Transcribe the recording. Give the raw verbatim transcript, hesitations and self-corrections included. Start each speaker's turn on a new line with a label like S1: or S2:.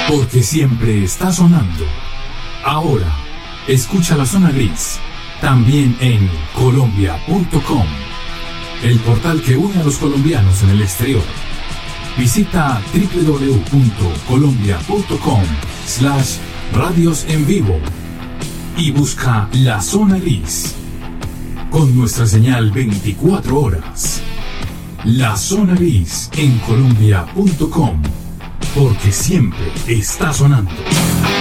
S1: Porque siempre está sonando. Ahora, escucha La Zona Gris, también en colombia punto com, el portal que une a los colombianos en el exterior. Visita doble u doble u doble u punto colombia punto com slash radios en vivo y busca La Zona Gris, con nuestra señal veinticuatro horas. La Zona Gris en colombia punto com, porque siempre está sonando.